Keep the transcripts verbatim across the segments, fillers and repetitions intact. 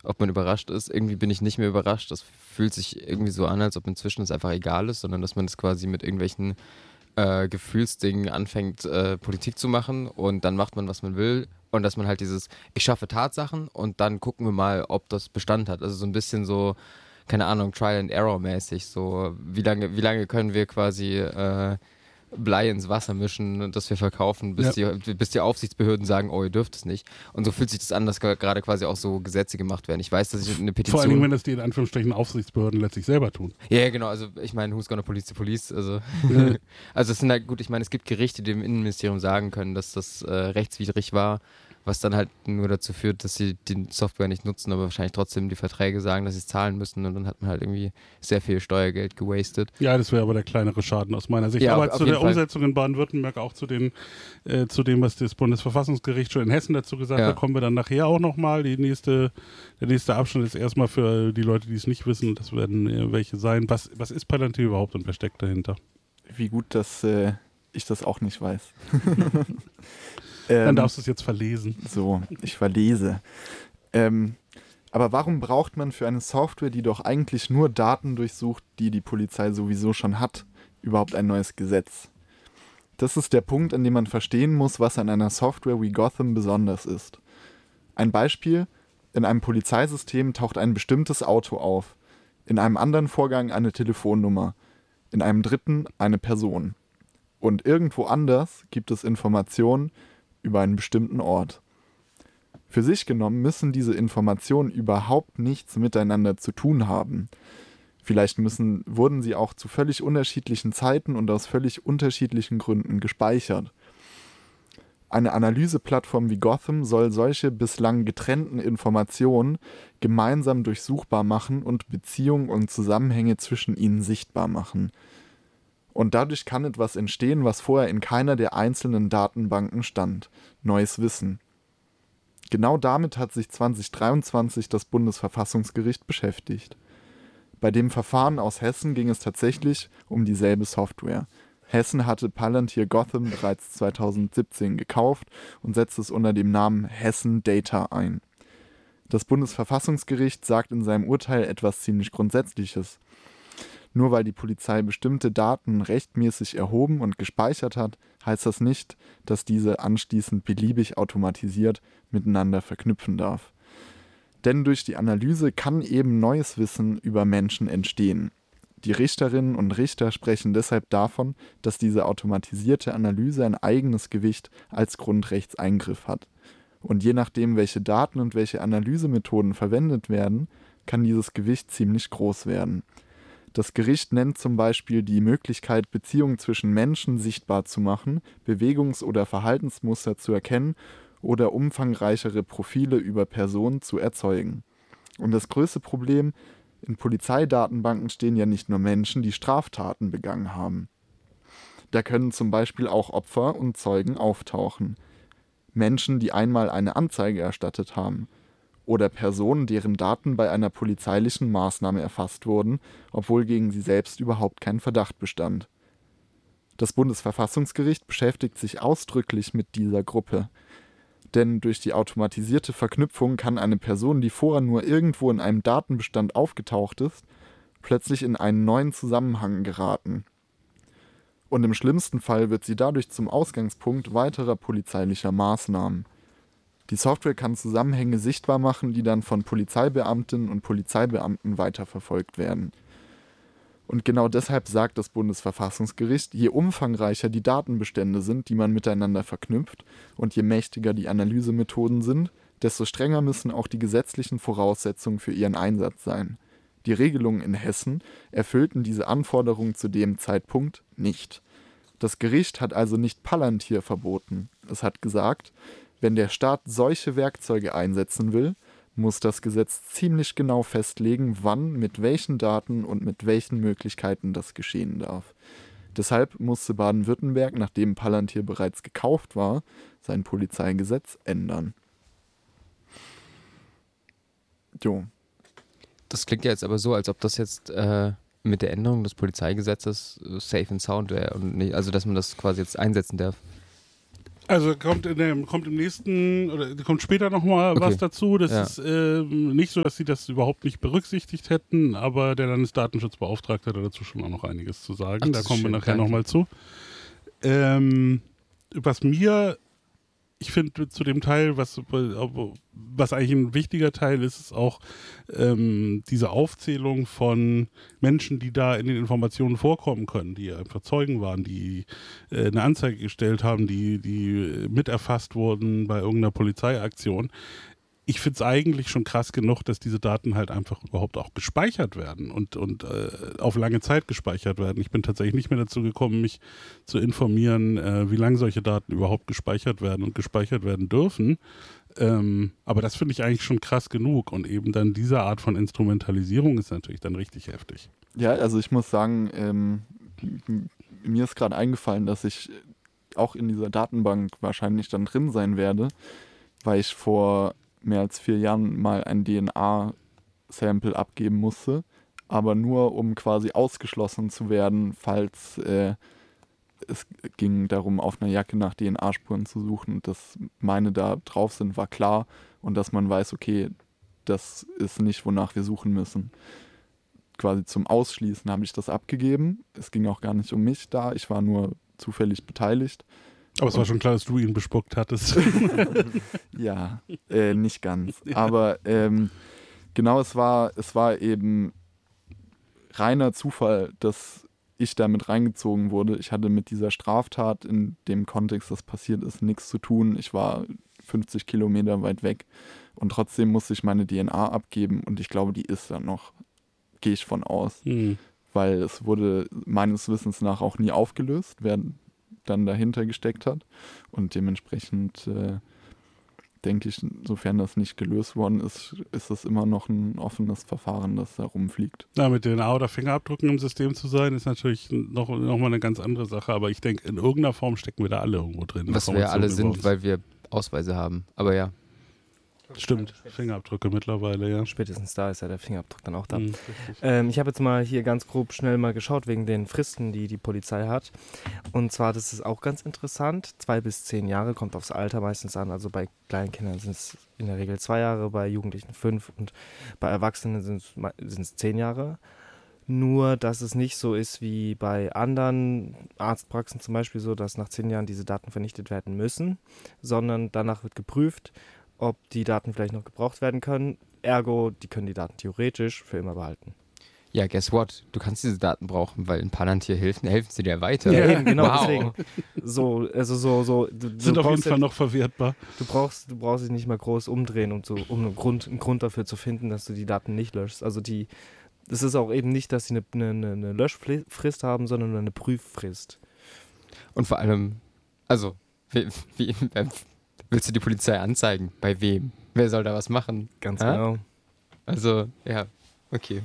ob man überrascht ist. Irgendwie bin ich nicht mehr überrascht. Das fühlt sich irgendwie so an, als ob inzwischen es einfach egal ist, sondern dass man es quasi mit irgendwelchen äh, Gefühlsdingen anfängt, äh, Politik zu machen und dann macht man, was man will. Und dass man halt dieses, ich schaffe Tatsachen und dann gucken wir mal, ob das Bestand hat. Also so ein bisschen so, keine Ahnung, Trial and Error mäßig. So, wie lange, wie lange können wir quasi äh, Blei ins Wasser mischen, das wir verkaufen, bis, Ja. die, bis die Aufsichtsbehörden sagen, oh, ihr dürft es nicht. Und so fühlt sich das an, dass gerade quasi auch so Gesetze gemacht werden. Ich weiß, dass ich eine Petition... Vor allen Dingen, wenn das die in Anführungsstrichen Aufsichtsbehörden letztlich selber tun. Ja, yeah, genau, also ich meine, who's gonna police the police? Also, Ja. also es sind halt, gut, ich meine, es gibt Gerichte, die dem Innenministerium sagen können, dass das äh, rechtswidrig war, was dann halt nur dazu führt, dass sie die Software nicht nutzen, aber wahrscheinlich trotzdem die Verträge sagen, dass sie es zahlen müssen und dann hat man halt irgendwie sehr viel Steuergeld gewastet. Ja, das wäre aber der kleinere Schaden aus meiner Sicht. Ja, aber auf, auf zu der Fall. Umsetzung in Baden-Württemberg, auch zu, den, äh, zu dem, was das Bundesverfassungsgericht schon in Hessen dazu gesagt Ja. hat, kommen wir dann nachher auch nochmal. Die nächste, der nächste Abschnitt ist erstmal für die Leute, die es nicht wissen, das werden äh, welche sein. Was, was ist Palantir überhaupt und wer steckt dahinter? Wie gut, dass äh, ich das auch nicht weiß. Dann ähm, darfst du es jetzt verlesen. So, ich verlese. Ähm, aber warum braucht man für eine Software, die doch eigentlich nur Daten durchsucht, die die Polizei sowieso schon hat, überhaupt ein neues Gesetz? Das ist der Punkt, an dem man verstehen muss, was an einer Software wie Gotham besonders ist. Ein Beispiel: In einem Polizeisystem taucht ein bestimmtes Auto auf, in einem anderen Vorgang eine Telefonnummer, in einem dritten eine Person. Und irgendwo anders gibt es Informationen über einen bestimmten Ort. Für sich genommen müssen diese Informationen überhaupt nichts miteinander zu tun haben. Vielleicht müssen, wurden sie auch zu völlig unterschiedlichen Zeiten und aus völlig unterschiedlichen Gründen gespeichert. Eine Analyseplattform wie Gotham soll solche bislang getrennten Informationen gemeinsam durchsuchbar machen und Beziehungen und Zusammenhänge zwischen ihnen sichtbar machen. Und dadurch kann etwas entstehen, was vorher in keiner der einzelnen Datenbanken stand: neues Wissen. Genau damit hat sich zwanzig dreiundzwanzig das Bundesverfassungsgericht beschäftigt. Bei dem Verfahren aus Hessen ging es tatsächlich um dieselbe Software. Hessen hatte Palantir Gotham bereits zweitausendsiebzehn gekauft und setzte es unter dem Namen Hessen Data ein. Das Bundesverfassungsgericht sagt in seinem Urteil etwas ziemlich Grundsätzliches. Nur weil die Polizei bestimmte Daten rechtmäßig erhoben und gespeichert hat, heißt das nicht, dass diese anschließend beliebig automatisiert miteinander verknüpfen darf. Denn durch die Analyse kann eben neues Wissen über Menschen entstehen. Die Richterinnen und Richter sprechen deshalb davon, dass diese automatisierte Analyse ein eigenes Gewicht als Grundrechtseingriff hat. Und je nachdem, welche Daten und welche Analysemethoden verwendet werden, kann dieses Gewicht ziemlich groß werden. Das Gericht nennt zum Beispiel die Möglichkeit, Beziehungen zwischen Menschen sichtbar zu machen, Bewegungs- oder Verhaltensmuster zu erkennen oder umfangreichere Profile über Personen zu erzeugen. Und das größte Problem: In Polizeidatenbanken stehen ja nicht nur Menschen, die Straftaten begangen haben. Da können zum Beispiel auch Opfer und Zeugen auftauchen. Menschen, die einmal eine Anzeige erstattet haben. Oder Personen, deren Daten bei einer polizeilichen Maßnahme erfasst wurden, obwohl gegen sie selbst überhaupt kein Verdacht bestand. Das Bundesverfassungsgericht beschäftigt sich ausdrücklich mit dieser Gruppe. Denn durch die automatisierte Verknüpfung kann eine Person, die vorher nur irgendwo in einem Datenbestand aufgetaucht ist, plötzlich in einen neuen Zusammenhang geraten. Und im schlimmsten Fall wird sie dadurch zum Ausgangspunkt weiterer polizeilicher Maßnahmen. Die Software kann Zusammenhänge sichtbar machen, die dann von Polizeibeamtinnen und Polizeibeamten weiterverfolgt werden. Und genau deshalb sagt das Bundesverfassungsgericht, je umfangreicher die Datenbestände sind, die man miteinander verknüpft, und je mächtiger die Analysemethoden sind, desto strenger müssen auch die gesetzlichen Voraussetzungen für ihren Einsatz sein. Die Regelungen in Hessen erfüllten diese Anforderungen zu dem Zeitpunkt nicht. Das Gericht hat also nicht Palantir verboten. Es hat gesagt, wenn der Staat solche Werkzeuge einsetzen will, muss das Gesetz ziemlich genau festlegen, wann, mit welchen Daten und mit welchen Möglichkeiten das geschehen darf. Deshalb musste Baden-Württemberg, nachdem Palantir bereits gekauft war, sein Polizeigesetz ändern. Jo. Das klingt ja jetzt aber so, als ob das jetzt äh, mit der Änderung des Polizeigesetzes äh, safe and sound wäre und nicht, also dass man das quasi jetzt einsetzen darf. Also kommt, in dem, kommt im nächsten, oder kommt später nochmal Okay. was dazu. Das Ja. ist ähm, nicht so, dass sie das überhaupt nicht berücksichtigt hätten, aber der Landesdatenschutzbeauftragte hat dazu schon auch noch einiges zu sagen. Ach, Da das ist kommen wir schön, nachher danke. nochmal zu. Ähm, was mir, ich finde zu dem Teil, was, was eigentlich ein wichtiger Teil ist, ist auch ähm, diese Aufzählung von Menschen, die da in den Informationen vorkommen können, die einfach Zeugen waren, die äh, eine Anzeige gestellt haben, die, die mit erfasst wurden bei irgendeiner Polizeiaktion. Ich finde es eigentlich schon krass genug, dass diese Daten halt einfach überhaupt auch gespeichert werden und, und äh, auf lange Zeit gespeichert werden. Ich bin tatsächlich nicht mehr dazu gekommen, mich zu informieren, äh, wie lange solche Daten überhaupt gespeichert werden und gespeichert werden dürfen. Ähm, aber das finde ich eigentlich schon krass genug und eben dann diese Art von Instrumentalisierung ist natürlich dann richtig heftig. Ja, also ich muss sagen, ähm, m- mir ist gerade eingefallen, dass ich auch in dieser Datenbank wahrscheinlich dann drin sein werde, weil ich vor mehr als vier Jahren mal ein D N A-Sample abgeben musste, aber nur um quasi ausgeschlossen zu werden, falls äh, es ging darum, auf einer Jacke nach D N A-Spuren zu suchen. Dass meine da drauf sind, war klar und dass man weiß, okay, das ist nicht, wonach wir suchen müssen. Quasi zum Ausschließen habe ich das abgegeben. Es ging auch gar nicht um mich da, ich war nur zufällig beteiligt. Aber es war schon klar, dass du ihn bespuckt hattest. Ja, äh, nicht ganz. Aber ähm, genau, es war, es war eben reiner Zufall, dass ich damit reingezogen wurde. Ich hatte mit dieser Straftat in dem Kontext, das passiert ist, nichts zu tun. Ich war fünfzig Kilometer weit weg und trotzdem musste ich meine D N A abgeben und ich glaube, die ist da noch, gehe ich von aus. Hm. Weil es wurde meines Wissens nach auch nie aufgelöst, wer dann dahinter gesteckt hat. Und dementsprechend äh, denke ich, sofern das nicht gelöst worden ist, ist das immer noch ein offenes Verfahren, das da rumfliegt. Ja, mit D N A oder Fingerabdrücken im System zu sein, ist natürlich noch, noch mal eine ganz andere Sache. Aber ich denke, in irgendeiner Form stecken wir da alle irgendwo drin. Was wir ja alle Informationen über sind, weil wir Ausweise haben. Aber ja. uns. Stimmt, Fingerabdrücke mittlerweile, ja. Spätestens da ist ja der Fingerabdruck dann auch da. Hm, richtig. Ähm, ich habe jetzt mal hier ganz grob schnell mal geschaut wegen den Fristen, die die Polizei hat. Und zwar, das ist auch ganz interessant, zwei bis zehn Jahre, kommt aufs Alter meistens an. Also bei kleinen Kindern sind es in der Regel zwei Jahre, bei Jugendlichen fünf und bei Erwachsenen sind es zehn Jahre. Nur, dass es nicht so ist wie bei anderen Arztpraxen zum Beispiel so, dass nach zehn Jahren diese Daten vernichtet werden müssen, sondern danach wird geprüft, ob die Daten vielleicht noch gebraucht werden können. Ergo, die können die Daten theoretisch für immer behalten. Ja, guess what? Du kannst diese Daten brauchen, weil in Palantir helfen, helfen sie dir weiter. Ja, eben, genau, Wow. deswegen. So, also so, so. Du, du Sind auf jeden brauchst Fall ja- noch verwertbar. Du brauchst, du brauchst dich nicht mal groß umdrehen, und so, um einen Grund, einen Grund dafür zu finden, dass du die Daten nicht löschst. Also die, es ist auch eben nicht, dass sie eine, eine, eine Löschfrist haben, sondern nur eine Prüffrist. Und vor allem, also, wie, wie, wer- willst du die Polizei anzeigen? Bei wem? Wer soll da was machen? Ganz Ah? genau. Also, ja, okay.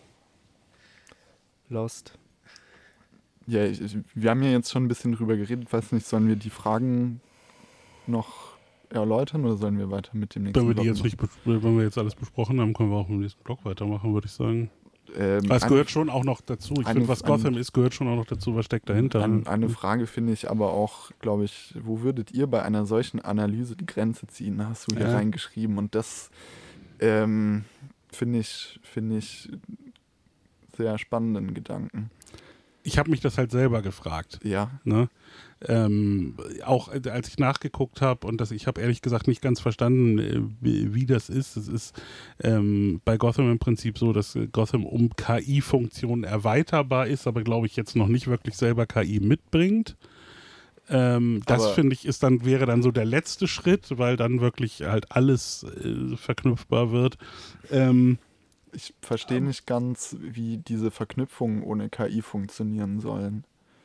Lost. Ja, ich, ich, wir haben ja jetzt schon ein bisschen drüber geredet. Weiß nicht, sollen wir die Fragen noch erläutern oder sollen wir weiter mit dem nächsten Wenn wir, die Block jetzt nicht, bes- wenn wir jetzt alles besprochen haben, können wir auch im nächsten Block weitermachen, würde ich sagen. Ähm, Aber es eine- gehört schon auch noch dazu. Ich eine- finde, was eine- Gotham ist, gehört schon auch noch dazu. Was steckt dahinter? Eine, eine Frage finde ich aber auch, glaube ich, wo würdet ihr bei einer solchen Analyse die Grenze ziehen? Hast du hier Ja. reingeschrieben und das ähm, finde ich, finde ich sehr spannenden Gedanken. Ich habe mich das halt selber gefragt. Ja, Ne? Ähm, auch äh, als ich nachgeguckt habe und das, ich habe ehrlich gesagt nicht ganz verstanden, äh, wie, wie das ist. Es ist ähm, bei Gotham im Prinzip so, dass äh, Gotham um K I-Funktionen erweiterbar ist, aber glaube ich jetzt noch nicht wirklich selber K I mitbringt. Ähm, das Aber- finde ich ist dann wäre dann so der letzte Schritt, weil dann wirklich halt alles äh, verknüpfbar wird. Ähm, ich verstehe nicht ganz, wie diese Verknüpfungen ohne K I funktionieren sollen.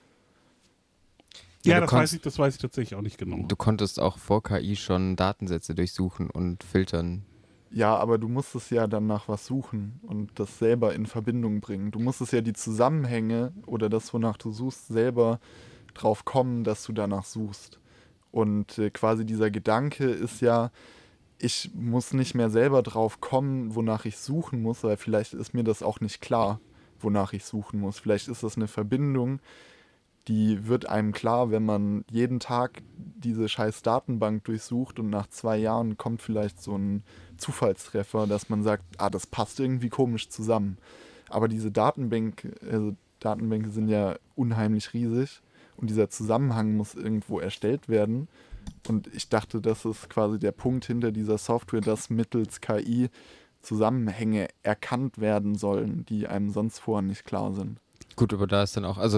ja, Ja, du das weiß kannst- ich, das weiß ich tatsächlich auch nicht genau. Du konntest auch vor K I schon Datensätze durchsuchen und filtern. Ja, aber du musst es ja dann nach was suchen und das selber in Verbindung bringen. Du musst es ja die Zusammenhänge oder das, wonach du suchst, selber drauf kommen, dass du danach suchst. Und äh, quasi dieser Gedanke ist ja, ich muss nicht mehr selber drauf kommen, wonach ich suchen muss, weil vielleicht ist mir das auch nicht klar, wonach ich suchen muss. Vielleicht ist das eine Verbindung, die wird einem klar, wenn man jeden Tag diese scheiß Datenbank durchsucht und nach zwei Jahren kommt vielleicht so ein Zufallstreffer, dass man sagt, ah, das passt irgendwie komisch zusammen. Aber diese Datenbank, also Datenbänke sind ja unheimlich riesig und dieser Zusammenhang muss irgendwo erstellt werden. Und ich dachte, das ist quasi der Punkt hinter dieser Software, dass mittels K I Zusammenhänge erkannt werden sollen, die einem sonst vorher nicht klar sind. Gut, aber da ist dann auch, also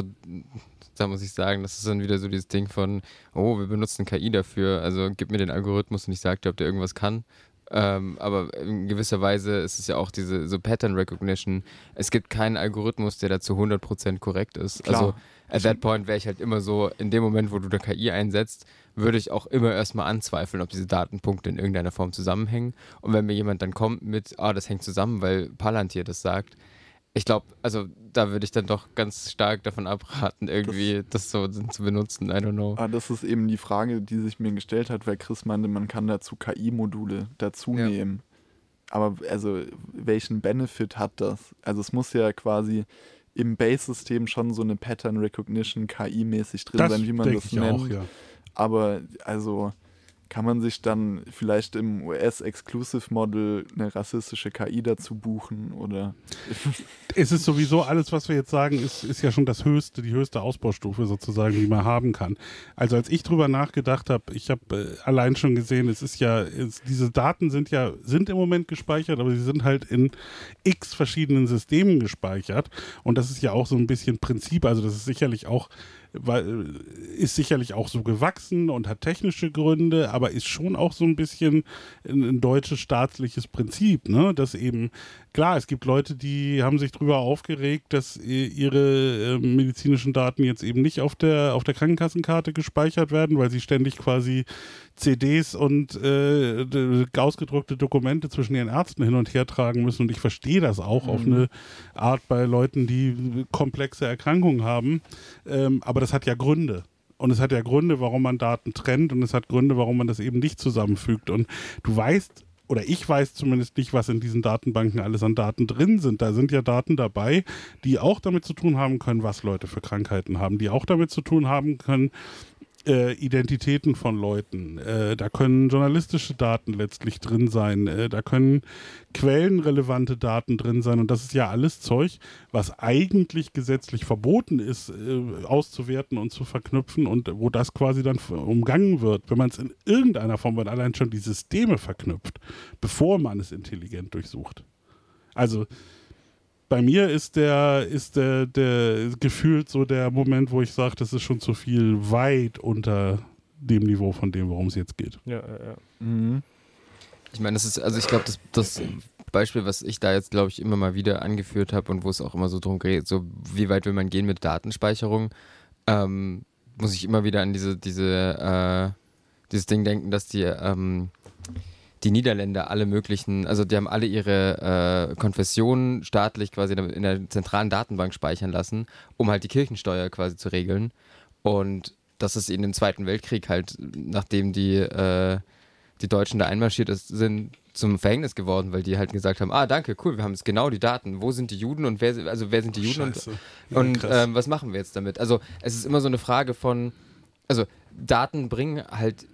da muss ich sagen, das ist dann wieder so dieses Ding von, oh, wir benutzen K I dafür, also gib mir den Algorithmus und ich sag dir, ob der irgendwas kann. Ähm, aber in gewisser Weise ist es ja auch diese so Pattern Recognition. Es gibt keinen Algorithmus, der da zu hundert Prozent korrekt ist. Klar. Also at that point wäre ich halt immer so, in dem Moment, wo du da K I einsetzt, würde ich auch immer erstmal anzweifeln, ob diese Datenpunkte in irgendeiner Form zusammenhängen. Und wenn mir jemand dann kommt mit, ah, das hängt zusammen, weil Palantir das sagt, ich glaube, also da würde ich dann doch ganz stark davon abraten, irgendwie das, das so zu benutzen. I don't know. Ah, das ist eben die Frage, die sich mir gestellt hat, weil Chris meinte, man kann dazu K I-Module dazu Ja. nehmen. Aber also welchen Benefit hat das? Also es muss ja quasi im Base-System schon so eine Pattern Recognition K I-mäßig drin Das sein, wie man denke das ich nennt. auch, ja. Aber also kann man sich dann vielleicht im U S-Exclusive-Model eine rassistische K I dazu buchen oder? Es ist sowieso alles, was wir jetzt sagen, ist, ist ja schon das höchste, die höchste Ausbaustufe sozusagen, die man haben kann. Also als ich drüber nachgedacht habe, ich habe äh, allein schon gesehen, es ist ja, es, diese Daten sind ja, sind im Moment gespeichert, aber sie sind halt in x verschiedenen Systemen gespeichert und das ist ja auch so ein bisschen Prinzip, also das ist sicherlich auch weil, ist sicherlich auch so gewachsen und hat technische Gründe, aber ist schon auch so ein bisschen ein, ein deutsches staatliches Prinzip, ne? Dass eben, klar, es gibt Leute, die haben sich drüber aufgeregt, dass ihre äh, medizinischen Daten jetzt eben nicht auf der, auf der Krankenkassenkarte gespeichert werden, weil sie ständig quasi C Ds und äh, d- ausgedruckte Dokumente zwischen ihren Ärzten hin und her tragen müssen. Und ich verstehe das auch Mhm. auf eine Art bei Leuten, die komplexe Erkrankungen haben. Ähm, aber das hat ja Gründe. Und es hat ja Gründe, warum man Daten trennt und es hat Gründe, warum man das eben nicht zusammenfügt. Und du weißt, oder ich weiß zumindest nicht, was in diesen Datenbanken alles an Daten drin sind. Da sind ja Daten dabei, die auch damit zu tun haben können, was Leute für Krankheiten haben, die auch damit zu tun haben können, Äh, Identitäten von Leuten. Äh, da können journalistische Daten letztlich drin sein. Äh, da können quellenrelevante Daten drin sein. Und das ist ja alles Zeug, was eigentlich gesetzlich verboten ist, äh, auszuwerten und zu verknüpfen und wo das quasi dann f- umgangen wird, wenn man es in irgendeiner Form, weil allein schon die Systeme verknüpft, bevor man es intelligent durchsucht. Also bei mir ist der, ist der, der gefühlt so der Moment, wo ich sage, das ist schon zu viel weit unter dem Niveau von dem, worum es jetzt geht. Ja, ja, ja. Mhm. Ich meine, das ist, also ich glaube, das, das Beispiel, was ich da jetzt, glaube ich, immer mal wieder angeführt habe und wo es auch immer so drum geht, so wie weit will man gehen mit Datenspeicherung, ähm, muss ich immer wieder an diese, diese, äh, dieses Ding denken, dass die, ähm, die Niederländer alle möglichen, also die haben alle ihre äh, Konfessionen staatlich quasi in der zentralen Datenbank speichern lassen, um halt die Kirchensteuer quasi zu regeln. Und das ist ihnen im Zweiten Weltkrieg halt, nachdem die, äh, die Deutschen da einmarschiert ist, sind, zum Verhängnis geworden, weil die halt gesagt haben, ah, danke, cool, wir haben jetzt genau die Daten. Wo sind die Juden und wer, also wer sind die Juden Scheiße. und, Ja, und krass. ähm, was machen wir jetzt damit? Also es ist immer so eine Frage von, also Daten bringen halt,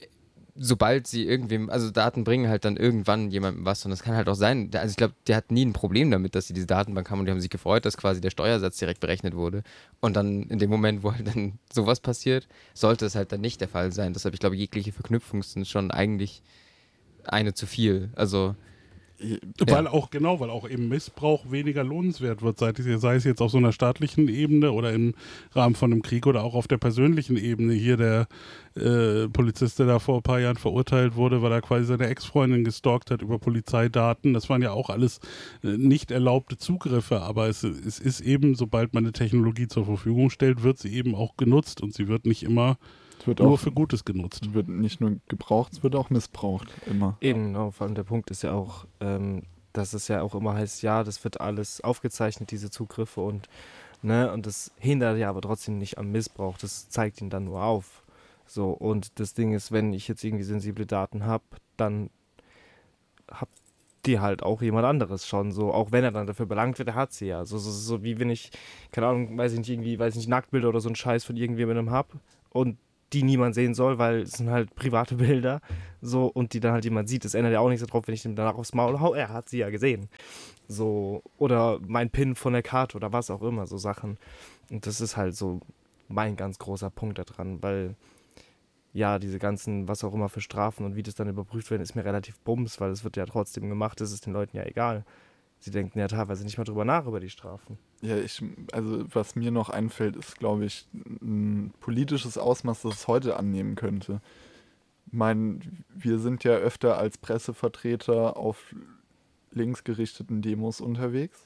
sobald sie irgendwem, also Daten bringen halt dann irgendwann jemandem was und das kann halt auch sein, der- also ich glaube, der hat nie ein Problem damit, dass sie diese Datenbank haben und die haben sich gefreut, dass quasi der Steuersatz direkt berechnet wurde und dann in dem Moment, wo halt dann sowas passiert, sollte es halt dann nicht der Fall sein. Deshalb, ich glaube, jegliche Verknüpfungen sind schon eigentlich eine zu viel, also Weil Ja. auch, genau, weil auch eben Missbrauch weniger lohnenswert wird, sei es, sei es jetzt auf so einer staatlichen Ebene oder im Rahmen von einem Krieg oder auch auf der persönlichen Ebene. Hier der äh, Polizist, der da vor ein paar Jahren verurteilt wurde, weil er quasi seine Ex-Freundin gestalkt hat über Polizeidaten. Das waren ja auch alles äh, nicht erlaubte Zugriffe, aber es, es ist eben, sobald man eine Technologie zur Verfügung stellt, wird sie eben auch genutzt und sie wird nicht immer Es wird nur auch für Gutes genutzt. es wird nicht nur gebraucht, es wird auch missbraucht, immer. Eben, genau. Vor allem der Punkt ist ja auch, ähm, dass es ja auch immer heißt, ja, das wird alles aufgezeichnet, diese Zugriffe und, ne, und das hindert ja aber trotzdem nicht am Missbrauch, das zeigt ihn dann nur auf. So, und das Ding ist, wenn ich jetzt irgendwie sensible Daten habe, dann hab, die halt auch jemand anderes schon so, auch wenn er dann dafür belangt wird, er hat sie ja. So, so, so wie wenn ich, keine Ahnung, weiß ich nicht, irgendwie, weiß ich nicht, Nacktbilder oder so ein Scheiß von irgendjemandem hab und die niemand sehen soll, weil es sind halt private Bilder, so, und die dann halt jemand sieht. Das ändert ja auch nichts darauf, wenn ich dem danach aufs Maul hau, er hat sie ja gesehen. So, oder mein Pin von der Karte oder was auch immer, so Sachen. Und das ist halt so mein ganz großer Punkt da dran, weil ja, diese ganzen, was auch immer für Strafen und wie das dann überprüft werden, ist mir relativ bums, weil es wird ja trotzdem gemacht, das ist den Leuten ja egal. Sie denken ja teilweise nicht mal drüber nach über die Strafen. Ja, ich, also was mir noch einfällt, ist, glaube ich, ein politisches Ausmaß, das es heute annehmen könnte. Ich meine, wir sind ja öfter als Pressevertreter auf linksgerichteten Demos unterwegs.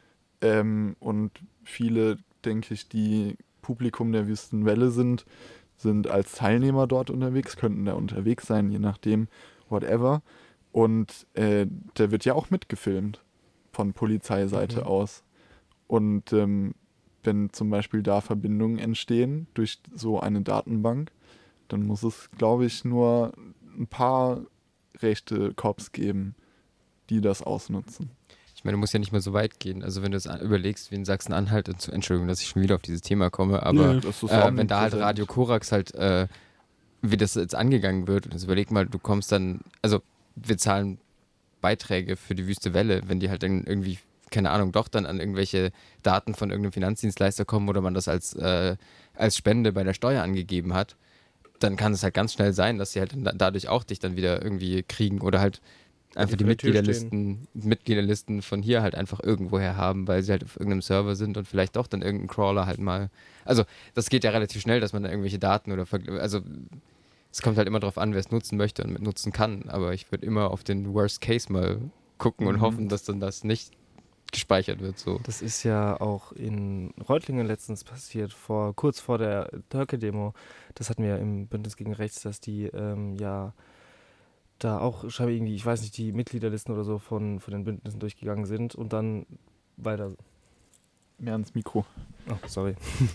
Ähm, und viele, denke ich, die Publikum der Wüstenwelle sind, sind als Teilnehmer dort unterwegs, könnten da unterwegs sein, je nachdem, whatever. Und äh, der wird ja auch mitgefilmt von Polizeiseite mhm. aus. Und ähm, wenn zum Beispiel da Verbindungen entstehen durch so eine Datenbank, dann muss es, glaube ich, nur ein paar rechte Cops geben, die das ausnutzen. Ich meine, du musst ja nicht mehr so weit gehen. Also wenn du es überlegst, wie in Sachsen-Anhalt, Entschuldigung, dass ich schon wieder auf dieses Thema komme, aber ja, das ist äh, wenn da halt Radio Korax halt, äh, wie das jetzt angegangen wird, und jetzt überleg mal, du kommst dann, also wir zahlen Beiträge für die Wüste Welle, wenn die halt dann irgendwie, keine Ahnung, doch dann an irgendwelche Daten von irgendeinem Finanzdienstleister kommen oder man das als, äh, als Spende bei der Steuer angegeben hat, dann kann es halt ganz schnell sein, dass sie halt dann dadurch auch dich dann wieder irgendwie kriegen oder halt einfach die, die Mitgliederlisten, Mitgliederlisten von hier halt einfach irgendwoher haben, weil sie halt auf irgendeinem Server sind und vielleicht doch dann irgendein Crawler halt mal. Also das geht ja relativ schnell, dass man da irgendwelche Daten oder Vergl- also es kommt halt immer drauf an, wer es nutzen möchte und mit nutzen kann, aber ich würde immer auf den Worst Case mal gucken und mhm. hoffen, dass dann das nicht gespeichert wird. So. Das ist ja auch in Reutlingen letztens passiert, vor kurz vor der Törke-Demo. Das hatten wir im Bündnis gegen Rechts, dass die ähm, ja da auch scheinbar irgendwie, ich weiß nicht, die Mitgliederlisten oder so von, von den Bündnissen durchgegangen sind und dann weiter. Mehr ans Mikro. Oh, sorry.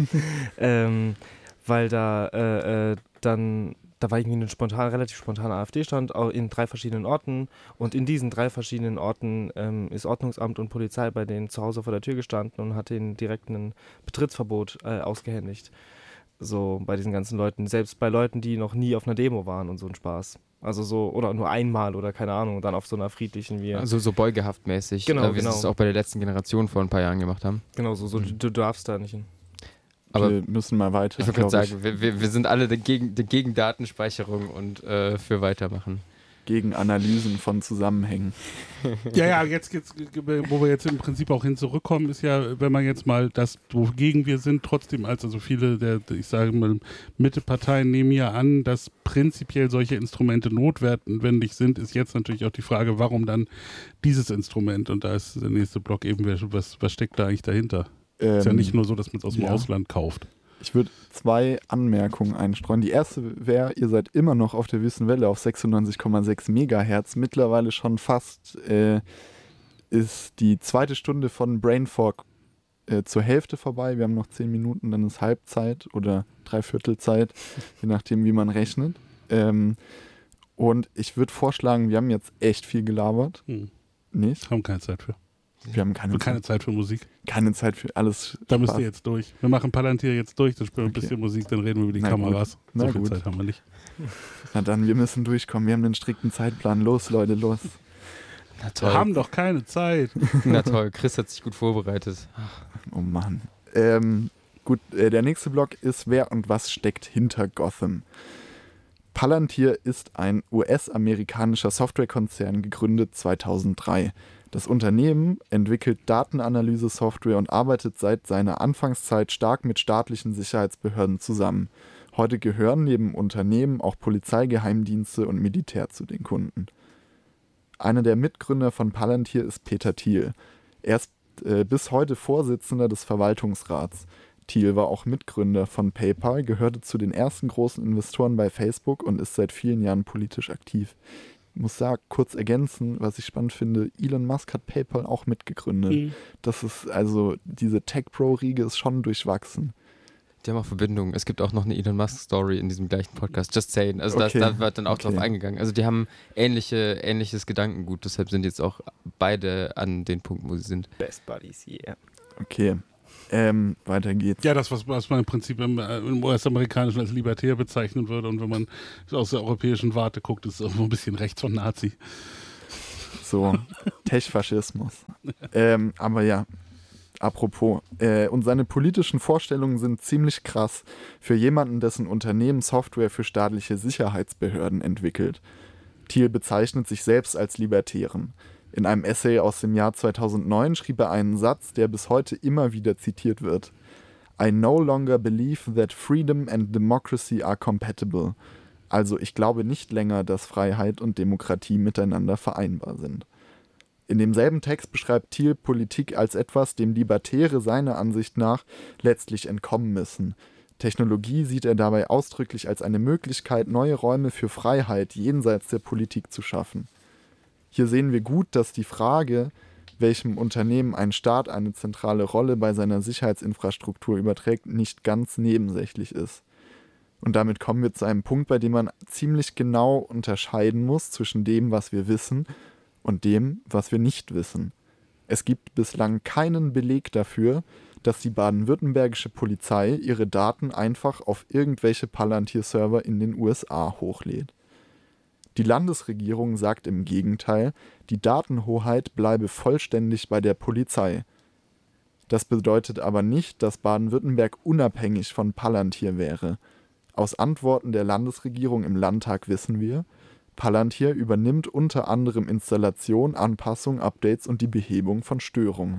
ähm, weil da äh, äh, dann, da war irgendwie ein spontan, relativ spontaner AfD-Stand, auch in drei verschiedenen Orten und in diesen drei verschiedenen Orten ähm, ist Ordnungsamt und Polizei bei denen zu Hause vor der Tür gestanden und hat denen direkt ein Betrittsverbot äh, ausgehändigt. So bei diesen ganzen Leuten, selbst bei Leuten, die noch nie auf einer Demo waren und so ein Spaß. Also so, oder nur einmal oder keine Ahnung, dann auf so einer friedlichen wie. Also so beugehaftmäßig, genau, äh, wie genau. sie es auch bei der letzten Generation vor ein paar Jahren gemacht haben. Genau, so, so mhm. du, du darfst da nicht hin. Aber wir müssen mal weiter. Ich würde gerade sagen, wir, wir, wir sind alle dagegen, dagegen Datenspeicherung und äh, für Weitermachen. Gegen Analysen von Zusammenhängen. Ja, ja, jetzt, jetzt, wo wir jetzt im Prinzip auch hin zurückkommen, ist ja, wenn man jetzt mal das, wogegen wir sind, trotzdem als, also viele der, ich sage mal, Mitteparteien nehmen ja an, dass prinzipiell solche Instrumente notwendig sind, ist jetzt natürlich auch die Frage, warum dann dieses Instrument? Und da ist der nächste Block eben, was, was steckt da eigentlich dahinter? Ähm, ist ja nicht nur so, dass man es aus dem ja. Ausland kauft. Ich würde zwei Anmerkungen einstreuen. Die erste wäre, ihr seid immer noch auf der Wüstenwelle auf sechsundneunzig Komma sechs Megahertz. Mittlerweile schon fast äh, ist die zweite Stunde von Brainfog äh, zur Hälfte vorbei. Wir haben noch zehn Minuten, dann ist Halbzeit oder Dreiviertelzeit, je nachdem, wie man rechnet. Ähm, und ich würde vorschlagen, wir haben jetzt echt viel gelabert. Hm. Nicht? Haben keine Zeit für. Wir haben keine, keine Zeit. Zeit für Musik. Keine Zeit für alles. Da müsst ihr jetzt durch. Wir machen Palantir jetzt durch, dann spielen wir okay. ein bisschen Musik, dann reden wir über die Na Kameras. Gut. So Na viel gut. Zeit haben wir nicht. Na dann, wir müssen durchkommen. Wir haben einen strikten Zeitplan. Los, Leute, los. Na toll. Wir haben doch keine Zeit. Na toll, Chris hat sich gut vorbereitet. Oh Mann. Ähm, gut, äh, der nächste Block ist, wer und was steckt hinter Gotham. Palantir ist ein U S-amerikanischer Softwarekonzern, gegründet zweitausenddrei. Das Unternehmen entwickelt Datenanalyse-Software und arbeitet seit seiner Anfangszeit stark mit staatlichen Sicherheitsbehörden zusammen. Heute gehören neben Unternehmen auch Polizeigeheimdienste und Militär zu den Kunden. Einer der Mitgründer von Palantir ist Peter Thiel. Er ist äh, bis heute Vorsitzender des Verwaltungsrats. Thiel war auch Mitgründer von PayPal, gehörte zu den ersten großen Investoren bei Facebook und ist seit vielen Jahren politisch aktiv. Ich muss sagen, kurz ergänzen, was ich spannend finde, Elon Musk hat PayPal auch mitgegründet. Mhm. Das ist also, diese Tech-Pro-Riege ist schon durchwachsen. Die haben auch Verbindungen. Es gibt auch noch eine Elon Musk-Story in diesem gleichen Podcast. Just saying. Also Okay. da, da wird dann auch Okay. drauf eingegangen. Also die haben ähnliche, ähnliches Gedankengut. Deshalb sind jetzt auch beide an den Punkten, wo sie sind. Best Buddies, yeah. Okay. Ähm, weiter geht's. Ja, das, was, was man im Prinzip im, äh, im U S-Amerikanischen als libertär bezeichnen würde. Und wenn man aus der europäischen Warte guckt, ist es irgendwo ein bisschen rechts von Nazi. So, Tech-Faschismus. ähm, aber ja, apropos. Äh, und seine politischen Vorstellungen sind ziemlich krass für jemanden, dessen Unternehmen Software für staatliche Sicherheitsbehörden entwickelt. Thiel bezeichnet sich selbst als Libertären. In einem Essay aus dem Jahr zweitausendneun schrieb er einen Satz, der bis heute immer wieder zitiert wird. I no longer believe that freedom and democracy are compatible. Also ich glaube nicht länger, dass Freiheit und Demokratie miteinander vereinbar sind. In demselben Text beschreibt Thiel Politik als etwas, dem Libertäre seiner Ansicht nach letztlich entkommen müssen. Technologie sieht er dabei ausdrücklich als eine Möglichkeit, neue Räume für Freiheit jenseits der Politik zu schaffen. Hier sehen wir gut, dass die Frage, welchem Unternehmen ein Staat eine zentrale Rolle bei seiner Sicherheitsinfrastruktur überträgt, nicht ganz nebensächlich ist. Und damit kommen wir zu einem Punkt, bei dem man ziemlich genau unterscheiden muss zwischen dem, was wir wissen, und dem, was wir nicht wissen. Es gibt bislang keinen Beleg dafür, dass die baden-württembergische Polizei ihre Daten einfach auf irgendwelche Palantir-Server in den U S A hochlädt. Die Landesregierung sagt im Gegenteil, die Datenhoheit bleibe vollständig bei der Polizei. Das bedeutet aber nicht, dass Baden-Württemberg unabhängig von Palantir wäre. Aus Antworten der Landesregierung im Landtag wissen wir, Palantir übernimmt unter anderem Installation, Anpassung, Updates und die Behebung von Störungen.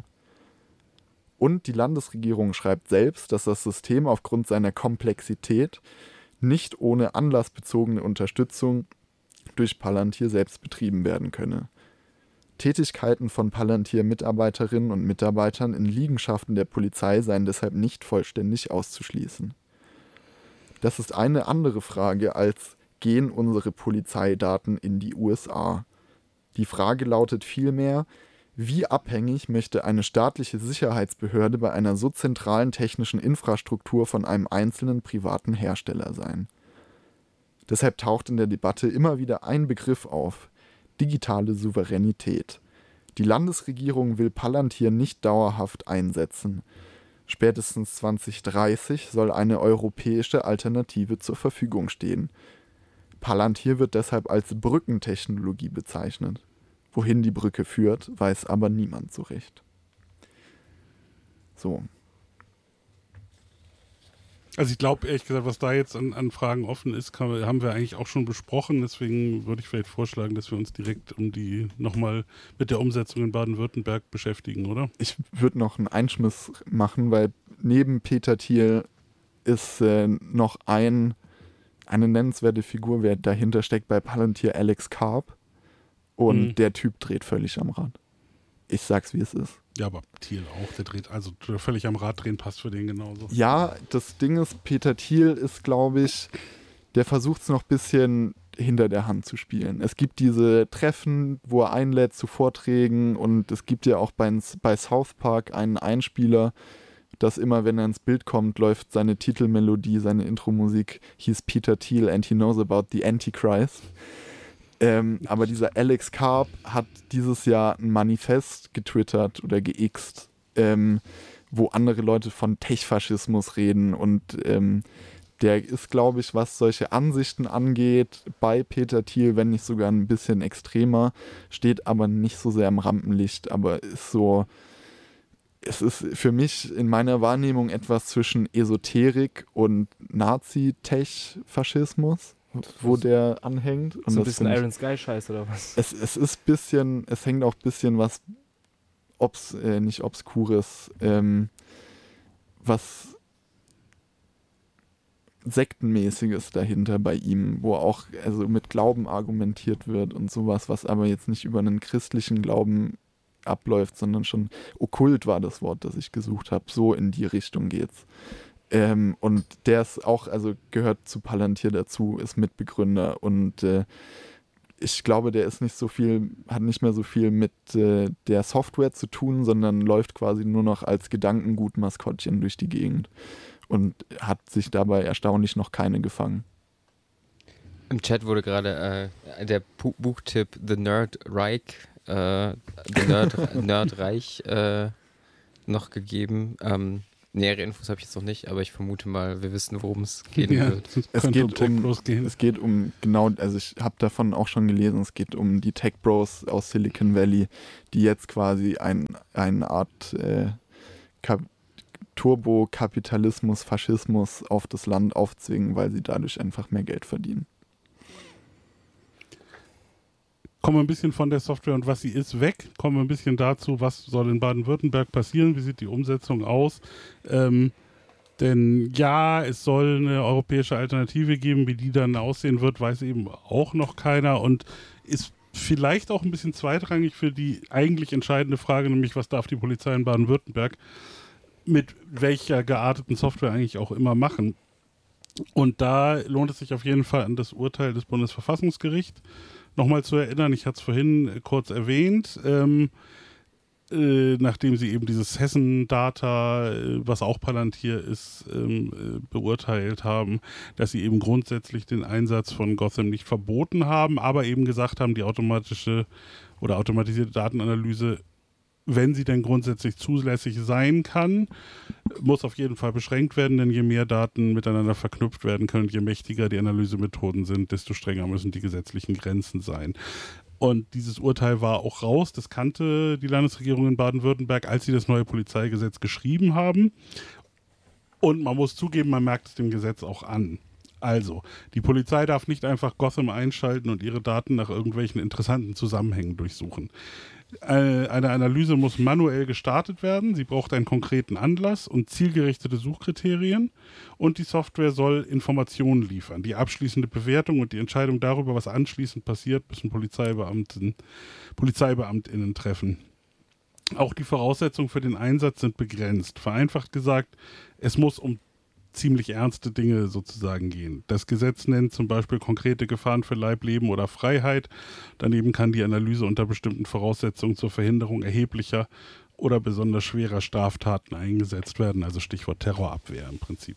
Und die Landesregierung schreibt selbst, dass das System aufgrund seiner Komplexität nicht ohne anlassbezogene Unterstützung durch Palantir selbst betrieben werden könne. Tätigkeiten von Palantir-Mitarbeiterinnen und Mitarbeitern in Liegenschaften der Polizei seien deshalb nicht vollständig auszuschließen. Das ist eine andere Frage als, gehen unsere Polizeidaten in die U S A? Die Frage lautet vielmehr, wie abhängig möchte eine staatliche Sicherheitsbehörde bei einer so zentralen technischen Infrastruktur von einem einzelnen privaten Hersteller sein? Deshalb taucht in der Debatte immer wieder ein Begriff auf: digitale Souveränität. Die Landesregierung will Palantir nicht dauerhaft einsetzen. Spätestens zwanzig dreißig soll eine europäische Alternative zur Verfügung stehen. Palantir wird deshalb als Brückentechnologie bezeichnet. Wohin die Brücke führt, weiß aber niemand so recht. So. Also ich glaube, ehrlich gesagt, was da jetzt an, an Fragen offen ist, kann, haben wir eigentlich auch schon besprochen. Deswegen würde ich vielleicht vorschlagen, dass wir uns direkt um die nochmal mit der Umsetzung in Baden-Württemberg beschäftigen, oder? Ich würde noch einen Einschmiss machen, weil neben Peter Thiel ist äh, noch ein, eine nennenswerte Figur, wer dahinter steckt bei Palantir, Alex Karp. Und Mhm. der Typ dreht völlig am Rad. Ich sag's, wie es ist. Ja, aber Thiel auch, der dreht, also völlig am Rad drehen passt für den genauso. Ja, das Ding ist, Peter Thiel ist, glaube ich, der versucht es noch ein bisschen hinter der Hand zu spielen. Es gibt diese Treffen, wo er einlädt zu Vorträgen, und es gibt ja auch bei, bei South Park einen Einspieler, dass immer, wenn er ins Bild kommt, läuft seine Titelmelodie, seine Intro-Musik, hieß Peter Thiel and he knows about the Antichrist. Ähm, aber dieser Alex Karp hat dieses Jahr ein Manifest getwittert oder geixt, ähm, wo andere Leute von Tech-Faschismus reden, und ähm, der ist, glaube ich, was solche Ansichten angeht, bei Peter Thiel, wenn nicht sogar ein bisschen extremer, steht aber nicht so sehr im Rampenlicht, aber ist so, es ist für mich in meiner Wahrnehmung etwas zwischen Esoterik und Nazi-Tech-Faschismus, wo der anhängt. Und So ein das bisschen find ich- Iron Sky Scheiß oder was? es, es ist bisschen, es hängt auch ein bisschen was, obs, äh, nicht Obskures, ähm, was Sektenmäßiges dahinter bei ihm, wo auch also mit Glauben argumentiert wird und sowas, was aber jetzt nicht über einen christlichen Glauben abläuft, sondern schon okkult war das Wort, das ich gesucht habe. So in die Richtung geht's. Ähm, und der ist auch, also gehört zu Palantir dazu, ist Mitbegründer, und äh, ich glaube, der ist nicht so viel, hat nicht mehr so viel mit äh, der Software zu tun, sondern läuft quasi nur noch als Gedankengut-Maskottchen durch die Gegend. und hat sich dabei erstaunlich noch keine gefangen. Im Chat wurde gerade äh, der Pu- Buchtipp The Nerd Reich, äh, The Nerd, Nerd Reich äh, noch gegeben. Ähm, nähere Infos habe ich jetzt noch nicht, aber ich vermute mal, wir wissen, worum es gehen Ja, wird. es Es könnte geht um Tech um- Bros gehen. Es geht um genau, also ich habe davon auch schon gelesen, es geht um die Tech Bros aus Silicon Valley, die jetzt quasi ein, eine Art äh, Kap- Turbo-Kapitalismus, Faschismus auf das Land aufzwingen, weil sie dadurch einfach mehr Geld verdienen. Kommen wir ein bisschen von der Software und was sie ist weg, kommen wir ein bisschen dazu, was soll in Baden-Württemberg passieren, wie sieht die Umsetzung aus. Ähm, denn ja, es soll eine europäische Alternative geben, wie die dann aussehen wird, weiß eben auch noch keiner und ist vielleicht auch ein bisschen zweitrangig für die eigentlich entscheidende Frage, nämlich was darf die Polizei in Baden-Württemberg mit welcher gearteten Software eigentlich auch immer machen. Und da lohnt es sich auf jeden Fall an das Urteil des Bundesverfassungsgerichts nochmal zu erinnern. Ich hatte es vorhin äh, kurz erwähnt, ähm, äh, nachdem sie eben dieses Hessen-Data, äh, was auch Palantir ist, ähm, äh, beurteilt haben, dass sie eben grundsätzlich den Einsatz von Gotham nicht verboten haben, aber eben gesagt haben, die automatische oder automatisierte Datenanalyse, wenn sie denn grundsätzlich zulässig sein kann, muss auf jeden Fall beschränkt werden, denn je mehr Daten miteinander verknüpft werden können, je mächtiger die Analysemethoden sind, desto strenger müssen die gesetzlichen Grenzen sein. Und dieses Urteil war auch raus, das kannte die Landesregierung in Baden-Württemberg, als sie das neue Polizeigesetz geschrieben haben. Und man muss zugeben, man merkt es dem Gesetz auch an. Also, die Polizei darf nicht einfach Gotham einschalten und ihre Daten nach irgendwelchen interessanten Zusammenhängen durchsuchen. Eine Analyse muss manuell gestartet werden. Sie braucht einen konkreten Anlass und zielgerichtete Suchkriterien. Und die Software soll Informationen liefern. Die abschließende Bewertung und die Entscheidung darüber, was anschließend passiert, müssen Polizeibeamten, PolizeibeamtInnen treffen. Auch die Voraussetzungen für den Einsatz sind begrenzt. Vereinfacht gesagt, es muss um ziemlich ernste Dinge sozusagen gehen. Das Gesetz nennt zum Beispiel konkrete Gefahren für Leib, Leben oder Freiheit. Daneben kann die Analyse unter bestimmten Voraussetzungen zur Verhinderung erheblicher oder besonders schwerer Straftaten eingesetzt werden. Also Stichwort Terrorabwehr im Prinzip.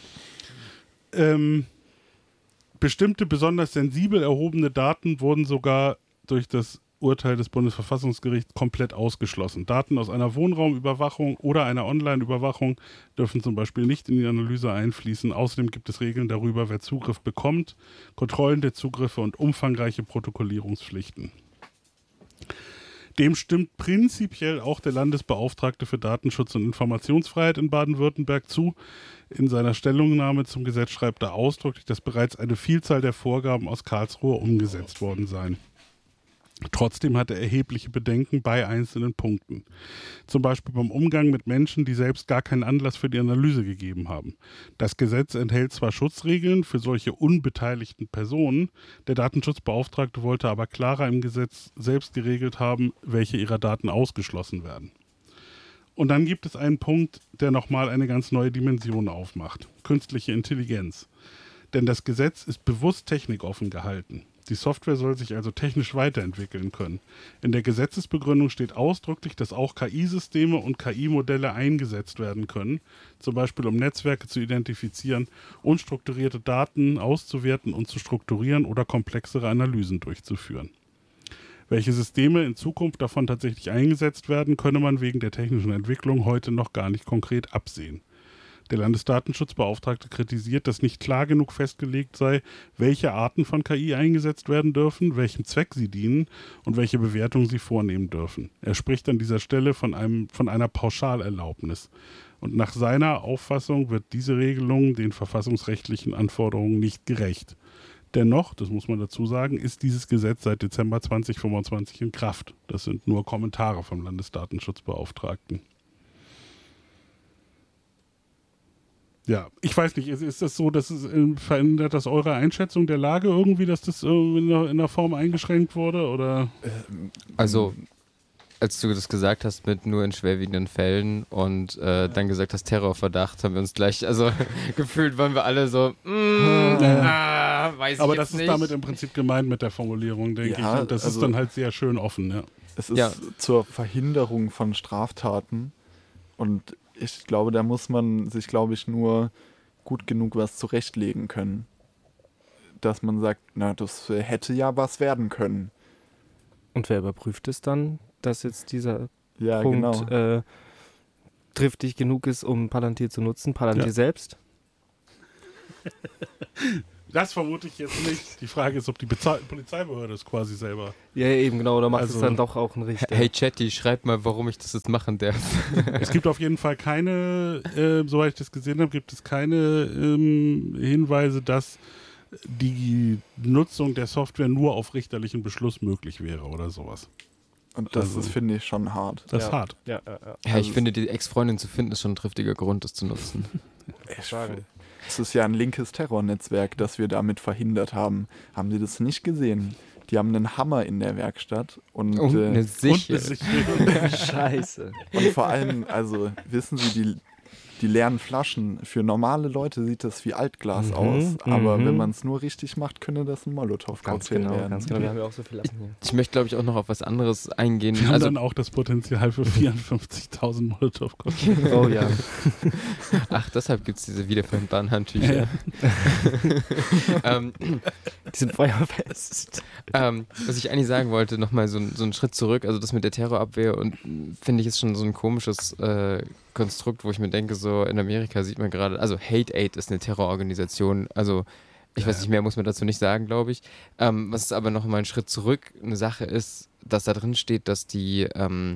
Ähm, bestimmte besonders sensibel erhobene Daten wurden sogar durch das Urteil des Bundesverfassungsgerichts komplett ausgeschlossen. Daten aus einer Wohnraumüberwachung oder einer Online-Überwachung dürfen zum Beispiel nicht in die Analyse einfließen. Außerdem gibt es Regeln darüber, wer Zugriff bekommt, Kontrollen der Zugriffe und umfangreiche Protokollierungspflichten. Dem stimmt prinzipiell auch der Landesbeauftragte für Datenschutz und Informationsfreiheit in Baden-Württemberg zu. In seiner Stellungnahme zum Gesetz schreibt er ausdrücklich, dass bereits eine Vielzahl der Vorgaben aus Karlsruhe umgesetzt worden seien. Trotzdem hat er erhebliche Bedenken bei einzelnen Punkten. Zum Beispiel beim Umgang mit Menschen, die selbst gar keinen Anlass für die Analyse gegeben haben. Das Gesetz enthält zwar Schutzregeln für solche unbeteiligten Personen, der Datenschutzbeauftragte wollte aber klarer im Gesetz selbst geregelt haben, welche ihrer Daten ausgeschlossen werden. Und dann gibt es einen Punkt, der nochmal eine ganz neue Dimension aufmacht. Künstliche Intelligenz. Denn das Gesetz ist bewusst technikoffen gehalten. Die Software soll sich also technisch weiterentwickeln können. In der Gesetzesbegründung steht ausdrücklich, dass auch K I-Systeme und K I-Modelle eingesetzt werden können, zum Beispiel um Netzwerke zu identifizieren, unstrukturierte Daten auszuwerten und zu strukturieren oder komplexere Analysen durchzuführen. Welche Systeme in Zukunft davon tatsächlich eingesetzt werden, könne man wegen der technischen Entwicklung heute noch gar nicht konkret absehen. Der Landesdatenschutzbeauftragte kritisiert, dass nicht klar genug festgelegt sei, welche Arten von K I eingesetzt werden dürfen, welchem Zweck sie dienen und welche Bewertung sie vornehmen dürfen. Er spricht an dieser Stelle von, einem, von einer Pauschalerlaubnis. Und nach seiner Auffassung wird diese Regelung den verfassungsrechtlichen Anforderungen nicht gerecht. Dennoch, das muss man dazu sagen, ist dieses Gesetz seit Dezember zweitausendfünfundzwanzig in Kraft. Das sind nur Kommentare vom Landesdatenschutzbeauftragten. Ja, ich weiß nicht, ist, ist das so, dass es äh, verändert das eure Einschätzung der Lage irgendwie, dass das äh, in, der, in der Form eingeschränkt wurde? Oder? Also, als du das gesagt hast mit nur in schwerwiegenden Fällen und äh, dann gesagt hast Terrorverdacht, haben wir uns gleich, also gefühlt waren wir alle so, mm, ja. ah, weiß ich Aber jetzt das ist nicht. damit im Prinzip gemeint mit der Formulierung, denke Ja, ich. Und das also ist dann halt sehr schön offen, ja. Es ist Ja. zur Verhinderung von Straftaten und Ich glaube, da muss man sich, glaube ich, nur gut genug was zurechtlegen können. Dass man sagt, na, das hätte ja was werden können. Und wer überprüft es dann, dass jetzt dieser Ja, Punkt genau. äh, triftig genug ist, um Palantir zu nutzen? Palantir Ja. selbst? Das vermute ich jetzt nicht. Die Frage ist, ob die Beza- Polizeibehörde es quasi selber. Ja, eben, genau. Oder macht Also- es dann doch auch ein Richter? Hey Chatty, schreib mal, warum ich das jetzt machen darf. Es gibt auf jeden Fall keine, äh, soweit ich das gesehen habe, gibt es keine ähm, Hinweise, dass die Nutzung der Software nur auf richterlichen Beschluss möglich wäre oder sowas. Und das Also- ist, finde ich, schon hart. Das ist Ja. hart. Ja, ja, ja. Ja, ich Also- finde, die Ex-Freundin zu finden, ist schon ein triftiger Grund, das zu nutzen. Ich sagen. Es ist ja ein linkes Terrornetzwerk, das wir damit verhindert haben. Haben Sie das nicht gesehen? Die haben einen Hammer in der Werkstatt und, Und äh, eine Und Sichel. besichtigt. Scheiße. und vor allem, also wissen Sie, die, die leeren Flaschen, für normale Leute sieht das wie Altglas Mhm, aus, aber mhm. wenn man es nur richtig macht, könnte das ein Ganz Molotow-Cocktail genau, werden. ganz genau. Wir haben ja auch so viel Lachen hier. Ich möchte, glaube ich, auch noch auf was anderes eingehen. Wir haben Also, dann auch das Potenzial für vierundfünfzigtausend Molotow-Cocktails. Oh ja. ach, deshalb gibt es diese wiederverwendbaren Handtücher. ähm, Die sind feuerfest. ähm, was ich eigentlich sagen wollte, nochmal so, ein- so einen Schritt zurück, also das mit der Terrorabwehr und finde ich ist schon so ein komisches äh, Konstrukt, wo ich mir denke, so in Amerika sieht man gerade, also Hate Aid ist eine Terrororganisation, also ich Ja, weiß ja. nicht, mehr muss man dazu nicht sagen, glaube ich. Ähm, was aber noch mal ein Schritt zurück eine Sache ist, dass da drin steht, dass die ähm,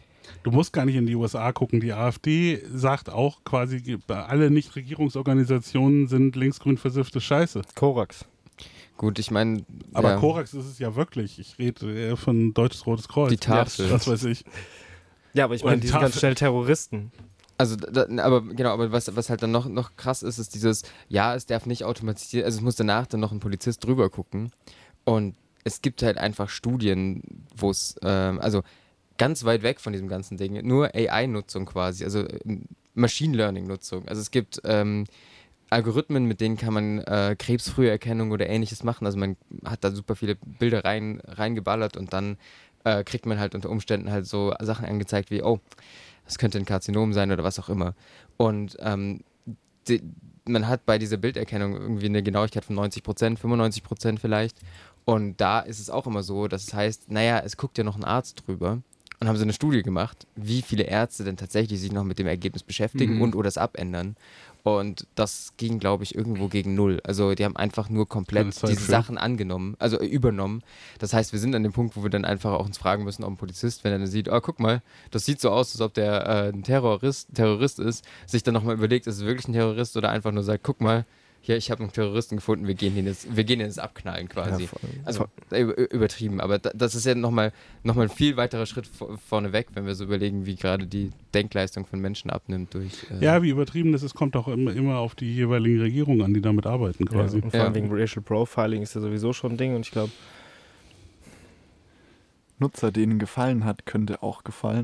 Du musst gar nicht in die U S A gucken. Die AfD sagt auch quasi, alle Nichtregierungsorganisationen sind linksgrün versiffte Scheiße. Korax. gut, ich meine, Aber ja, Korax ist es ja wirklich. Ich rede eher von Deutsches Rotes Kreuz. die Tafel. Das weiß ich. Ja, aber ich Oder meine, die die sind ganz Tafel. schnell Terroristen. Also, da, aber genau, aber was, was halt dann noch, noch krass ist, ist dieses, ja, es darf nicht automatisiert, also es muss danach dann noch ein Polizist drüber gucken. Und es gibt halt einfach Studien, wo es, ähm, also ganz weit weg von diesem ganzen Ding, nur A I-Nutzung quasi, also ähm, Machine Learning-Nutzung. Also es gibt ähm, Algorithmen, mit denen kann man äh, Krebsfrüherkennung oder ähnliches machen. Also man hat da super viele Bilder rein, reingeballert und dann äh, kriegt man halt unter Umständen halt so Sachen angezeigt wie, oh, das könnte ein Karzinom sein oder was auch immer. Und ähm, die, man hat bei dieser Bilderkennung irgendwie eine Genauigkeit von neunzig Prozent, fünfundneunzig Prozent vielleicht. Und da ist es auch immer so, dass es heißt, naja, es guckt ja noch ein Arzt drüber. Und haben so eine Studie gemacht, wie viele Ärzte denn tatsächlich sich noch mit dem Ergebnis beschäftigen Mhm. und oder es abändern. Und das ging, glaube ich, irgendwo gegen null. Also die haben einfach nur komplett Keine Zeit diese für. Sachen angenommen, also äh, übernommen. Das heißt, wir sind an dem Punkt, wo wir dann einfach auch uns fragen müssen, ob ein Polizist, wenn er dann sieht, oh, guck mal, das sieht so aus, als ob der äh, ein Terrorist, Terrorist ist, sich dann nochmal überlegt, ist es wirklich ein Terrorist oder einfach nur sagt, guck mal, hier, ich habe einen Terroristen gefunden, wir gehen ihn jetzt, wir gehen ihn jetzt abknallen quasi. Ja, voll. Also äh, über- übertrieben, aber da, das ist ja nochmal noch mal ein viel weiterer Schritt vor, vorne weg, wenn wir so überlegen, wie gerade die Denkleistung von Menschen abnimmt durch... Äh, Ja, wie übertrieben das ist, kommt auch immer, immer auf die jeweiligen Regierungen an, die damit arbeiten Ja, quasi. und vor allem Ja. wegen Racial Profiling ist ja sowieso schon ein Ding und ich glaube, Nutzer, denen gefallen hat, könnte auch gefallen.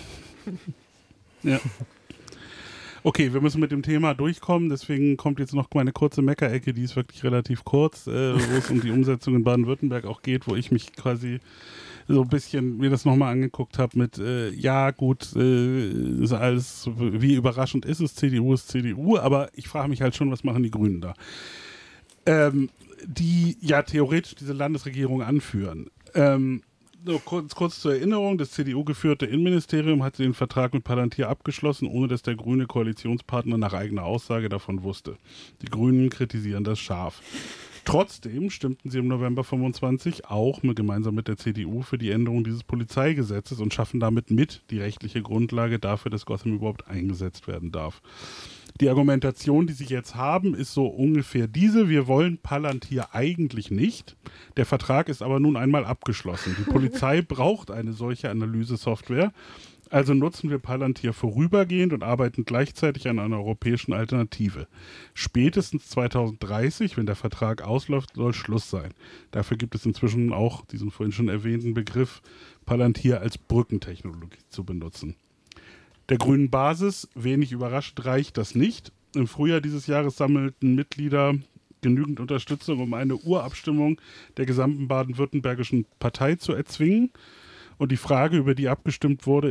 Ja. Okay, wir müssen mit dem Thema durchkommen, deswegen kommt jetzt noch meine kurze Meckerecke, die ist wirklich relativ kurz, äh, wo es um die Umsetzung in Baden-Württemberg auch geht, wo ich mich quasi so ein bisschen mir das nochmal angeguckt habe mit, äh, ja gut, äh, ist alles, wie überraschend ist es, C D U ist C D U, aber ich frage mich halt schon, was machen die Grünen da? Ähm, die ja theoretisch diese Landesregierung anführen. Ähm, So, kurz, kurz zur Erinnerung, das C D U-geführte Innenministerium hatte den Vertrag mit Palantir abgeschlossen, ohne dass der grüne Koalitionspartner nach eigener Aussage davon wusste. Die Grünen kritisieren das scharf. Trotzdem stimmten sie im November fünfundzwanzig auch mit, gemeinsam mit der C D U für die Änderung dieses Polizeigesetzes und schaffen damit mit die rechtliche Grundlage dafür, dass Gotham überhaupt eingesetzt werden darf. Die Argumentation, die sie jetzt haben, ist so ungefähr diese: Wir wollen Palantir eigentlich nicht. Der Vertrag ist aber nun einmal abgeschlossen. Die Polizei braucht eine solche Analysesoftware. Also nutzen wir Palantir vorübergehend und arbeiten gleichzeitig an einer europäischen Alternative. Spätestens zweitausenddreißig, wenn der Vertrag ausläuft, soll Schluss sein. Dafür gibt es inzwischen auch diesen vorhin schon erwähnten Begriff, Palantir als Brückentechnologie zu benutzen. Der grünen Basis, wenig überrascht, reicht das nicht. Im Frühjahr dieses Jahres sammelten Mitglieder genügend Unterstützung, um eine Urabstimmung der gesamten baden-württembergischen Partei zu erzwingen. Und die Frage, über die abgestimmt wurde, ist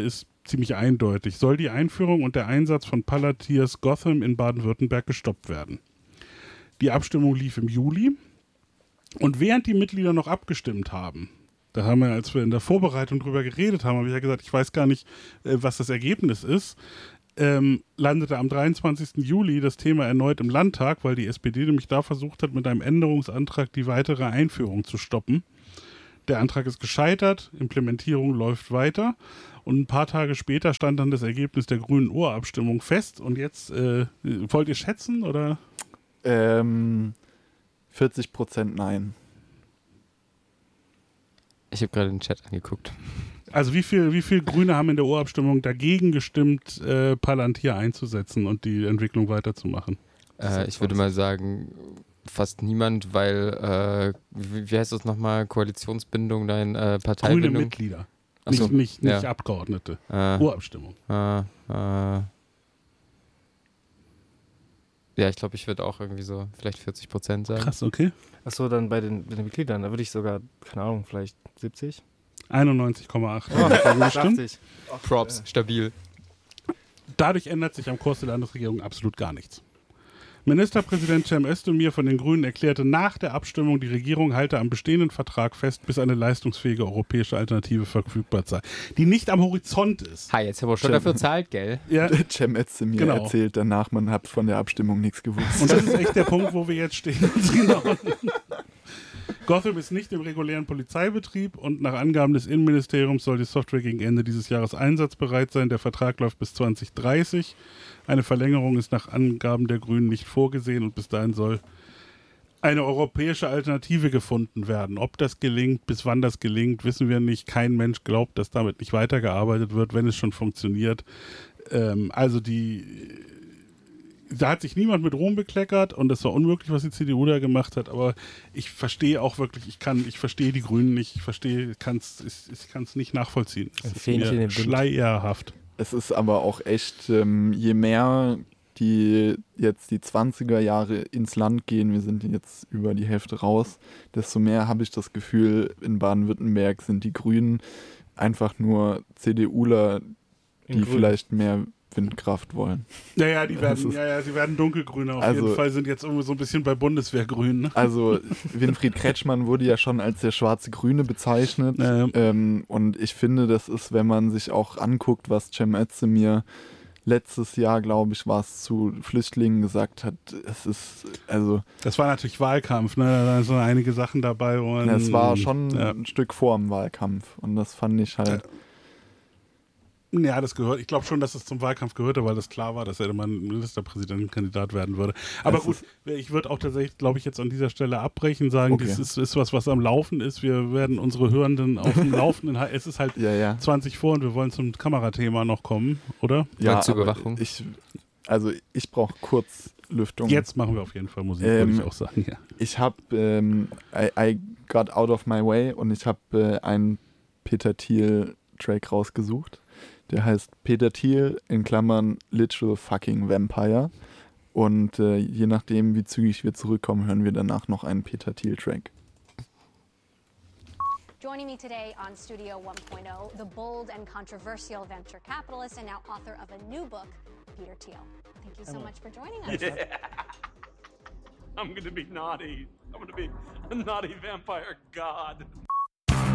ziemlich eindeutig. Soll die Einführung und der Einsatz von Palantirs Gotham in Baden-Württemberg gestoppt werden? Die Abstimmung lief im Juli und während die Mitglieder noch abgestimmt haben, da haben wir, als wir in der Vorbereitung drüber geredet haben, habe ich ja gesagt, ich weiß gar nicht, äh, was das Ergebnis ist, ähm, landete am dreiundzwanzigsten Juli das Thema erneut im Landtag, weil die S P D nämlich da versucht hat, mit einem Änderungsantrag die weitere Einführung zu stoppen. Der Antrag ist gescheitert, Implementierung läuft weiter und ein paar Tage später stand dann das Ergebnis der grünen Urabstimmung fest. Und jetzt, äh, wollt ihr schätzen oder? Ähm, vierzig Prozent nein. Ich habe gerade den Chat angeguckt. Also wie viel, wie viel Grüne haben in der Urabstimmung dagegen gestimmt, äh, Palantir einzusetzen und die Entwicklung weiterzumachen? Äh, ich würde mal sagen, fast niemand, weil, äh, wie, wie heißt das nochmal, Koalitionsbindung, dein äh, Parteibindung? Grüne Mitglieder, Ach so, nicht, nicht, nicht ja. Abgeordnete. Äh, Urabstimmung. äh, äh, ja, ich glaube, ich würde auch irgendwie so vielleicht vierzig Prozent sagen. Krass, okay. Achso, dann bei den, bei den Mitgliedern, da würde ich sogar, keine Ahnung, vielleicht siebzig? einundneunzig Komma acht. Oh, gestimmt. dachte ich. Props, stabil. Dadurch ändert sich am Kurs der Landesregierung absolut gar nichts. Ministerpräsident Cem Özdemir von den Grünen erklärte nach der Abstimmung, die Regierung halte am bestehenden Vertrag fest, bis eine leistungsfähige europäische Alternative verfügbar sei, die nicht am Horizont ist. Hi, jetzt haben wir schon Cem. dafür zahlt, gell? Ja, Cem Özdemir Genau. erzählt danach, man hat von der Abstimmung nichts gewusst. und das ist echt der Punkt, wo wir jetzt stehen. Genau. Gotham ist nicht im regulären Polizeibetrieb und nach Angaben des Innenministeriums soll die Software gegen Ende dieses Jahres einsatzbereit sein. Der Vertrag läuft bis zwanzig dreißig. Eine Verlängerung ist nach Angaben der Grünen nicht vorgesehen und bis dahin soll eine europäische Alternative gefunden werden. Ob das gelingt, bis wann das gelingt, wissen wir nicht. Kein Mensch glaubt, dass damit nicht weitergearbeitet wird, wenn es schon funktioniert. Ähm, also die da hat sich niemand mit Ruhm bekleckert und es war unmöglich, was die C D U da gemacht hat, aber ich verstehe auch wirklich, ich kann, ich verstehe die Grünen nicht, ich verstehe, kann's, ich, ich kann es nicht nachvollziehen. Es Ein ist Fähnchen mir im Wind. schleierhaft. Es ist aber auch echt, ähm, je mehr die jetzt die zwanziger Jahre ins Land gehen, wir sind jetzt über die Hälfte raus, desto mehr habe ich das Gefühl, in Baden-Württemberg sind die Grünen einfach nur CDUler, die In Grün. vielleicht mehr Windkraft wollen. Ja, ja, die Das werden, ist- ja, ja, sie werden dunkelgrün auf Also- jeden Fall, sind jetzt irgendwie so ein bisschen bei Bundeswehrgrün. Ne? Also Winfried Kretschmann wurde ja schon als der schwarze Grüne bezeichnet. Ähm. Ähm, und ich finde, das ist, wenn man sich auch anguckt, was Cem Özdemir letztes Jahr, glaube ich, war es, zu Flüchtlingen gesagt hat, es ist, also Das war natürlich Wahlkampf, ne? Da sind einige Sachen dabei. Wo man, es war schon Ja. ein Stück vor dem Wahlkampf. Und das fand ich halt, Ja, das gehört. Ich glaube schon, dass es zum Wahlkampf gehörte, weil das klar war, dass er mal ein Ministerpräsidentenkandidat werden würde. Aber Es gut, ich würde auch tatsächlich, glaube ich, jetzt an dieser Stelle abbrechen, sagen, Okay. das ist, ist was, was am Laufen ist. Wir werden unsere Hörenden auf dem Laufenden halten. Es ist halt ja, ja. zwanzig vor und wir wollen zum Kamerathema noch kommen, oder? ja zur aber Überwachung? Ich, also ich brauche kurz Lüftung. Jetzt machen wir auf jeden Fall Musik, Ähm, würde ich auch sagen. Ja. Ich habe, ähm, I, I got out of my way und ich habe äh, einen Peter Thiel-Track rausgesucht. Der heißt Peter Thiel in Klammern Literal Fucking Vampire. Und äh, je nachdem, wie zügig wir zurückkommen, hören wir danach noch einen Peter Thiel-Track. Joining me today on Studio one point oh, the bold and controversial venture capitalist and now author of a new book, Peter Thiel. Thank you so much for joining us. Yeah. I'm gonna be naughty. I'm gonna be a naughty vampire god.